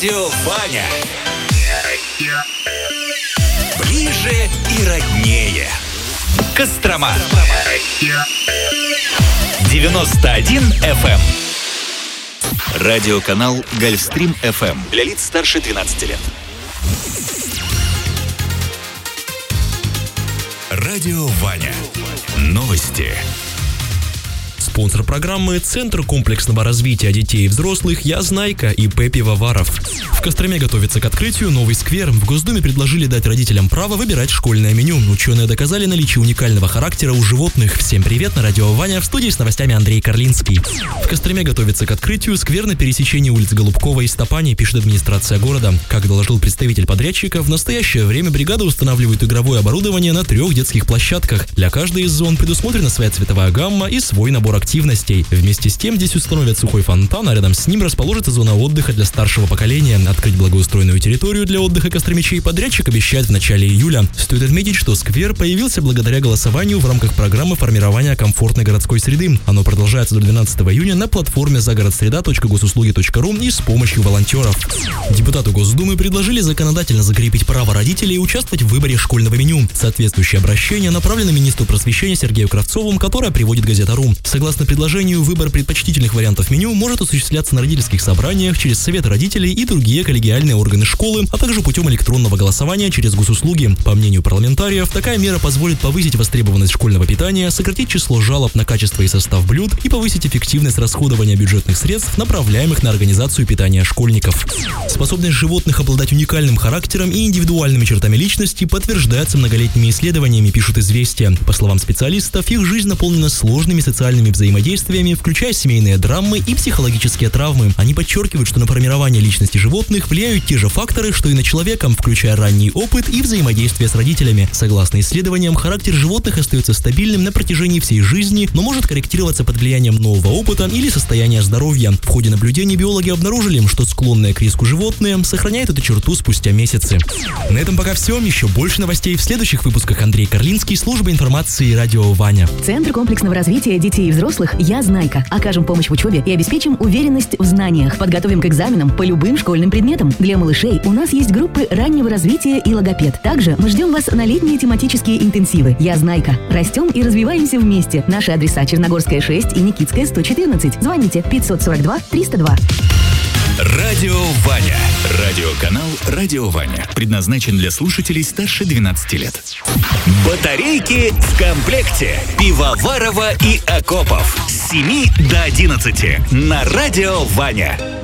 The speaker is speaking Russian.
Радио Ваня. Ближе и роднее. Кострома. 91 FM. Радиоканал Гольфстрим FM. Для лиц старше 12 лет. Радио Ваня. Новости. Спонсор программы — Центр комплексного развития детей и взрослых «Я Знайка» и ИП Пивоваров. В Костроме готовится к открытию новый сквер. В Госдуме предложили дать родителям право выбирать школьное меню. Ученые доказали наличие уникального характера у животных. Всем привет, на радио Ваня, в студии с новостями Андрей Карлинский. В Костроме готовится к открытию сквер на пересечении улиц Голубкова и Стопани, пишет администрация города. Как доложил представитель подрядчика, в настоящее время бригада устанавливает игровое оборудование на 3 детских площадках. Для каждой из зон предусмотрена своя цветовая гамма и свой набор активностей. Вместе с тем здесь установят сухой фонтан, а рядом с ним расположится зона отдыха для старшего поколения. Открыть благоустроенную территорию для отдыха костромичей подрядчик обещает в начале июля. Стоит отметить, что сквер появился благодаря голосованию в рамках программы формирования комфортной городской среды. Оно продолжается до 12 июня на платформе загородсреда.госуслуги.ру и с помощью волонтеров. Депутаты Госдумы предложили законодательно закрепить право родителей участвовать в выборе школьного меню. Соответствующее обращение направлено министру просвещения Сергею Кравцову, которое приводит Газета.ру. Согласно предложению, выбор предпочтительных вариантов меню может осуществляться на родительских собраниях, через совет родителей и другие коллегиальные органы школы, а также путем электронного голосования через госуслуги. По мнению парламентариев, такая мера позволит повысить востребованность школьного питания, сократить число жалоб на качество и состав блюд и повысить эффективность расходования бюджетных средств, направляемых на организацию питания школьников. Способность животных обладать уникальным характером и индивидуальными чертами личности подтверждается многолетними исследованиями, пишут «Известия». По словам специалистов, их жизнь наполнена сложными социальными взаимодействиями, включая семейные драмы и психологические травмы. Они подчеркивают, что на формирование личности животных влияют те же факторы, что и на человека, включая ранний опыт и взаимодействие с родителями. Согласно исследованиям, характер животных остается стабильным на протяжении всей жизни, но может корректироваться под влиянием нового опыта или состояния здоровья. В ходе наблюдений биологи обнаружили, что склонные к риску животные сохраняют эту черту спустя месяцы. На этом пока все. Еще больше новостей в следующих выпусках. Андрей Карлинский, служба информации «Радио Ваня». Центр комплексного развития детей и взрослых «Я Знайка». Окажем помощь в учебе и обеспечим уверенность в знаниях. Подготовим к экзаменам по любым школьным предметам. Для малышей у нас есть группы раннего развития и логопед. Также мы ждем вас на летние тематические интенсивы. «Я Знайка». Растем и развиваемся вместе. Наши адреса: Черногорская 6 и Никитская 114. Звоните 542 302. Радио Ваня. Радиоканал Радио Ваня. Предназначен для слушателей старше 12 лет. Батарейки в комплекте. Пивоварова и Акопов. С 7 до 11. На Радио Ваня.